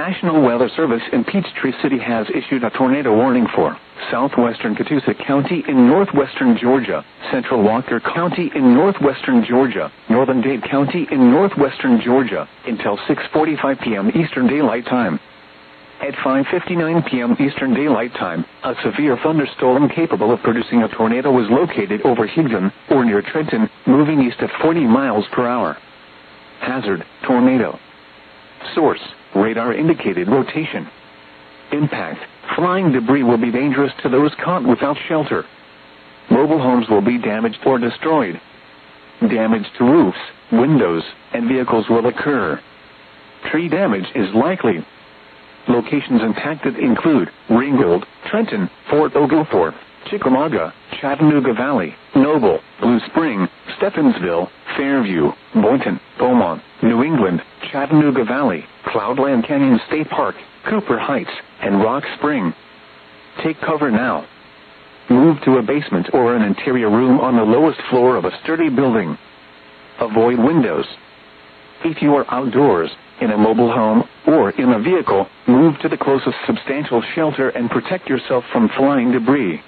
National Weather Service in Peachtree City has issued a tornado warning for southwestern Catoosa County in northwestern Georgia, central Walker County in northwestern Georgia, northern Dade County in northwestern Georgia, until 6:45 p.m. Eastern Daylight Time. At 5:59 p.m. Eastern Daylight Time, a severe thunderstorm capable of producing a tornado was located over Higdon, or near Trenton, moving east at 40 miles per hour. Hazard, tornado. Source, radar indicated rotation. Impact, flying debris will be dangerous to those caught without shelter. Mobile homes will be damaged or destroyed. Damage to roofs, windows, and vehicles will occur. Tree damage is likely. Locations impacted include Ringgold, Trenton, Fort Oglethorpe, Chickamauga, Chattanooga Valley, Noble, Blue Spring, Stephansville, Fairview, Boynton, Beaumont, New England, Chattanooga Valley, Cloudland Canyon State Park, Cooper Heights, and Rock Spring. Take cover now. Move to a basement or an interior room on the lowest floor of a sturdy building. Avoid windows. If you are outdoors, in a mobile home, or in a vehicle, move to the closest substantial shelter and protect yourself from flying debris.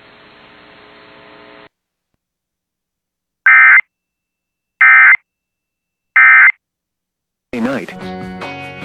Night.